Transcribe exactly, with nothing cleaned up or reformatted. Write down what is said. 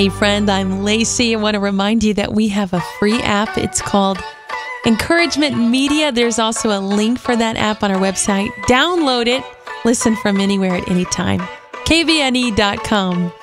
Hey friend, I'm Lacey. I want to remind you that we have a free app. It's called Encouragement Media. There's also a link for that app on our website. Download it. Listen from anywhere at any time. K V N E dot com.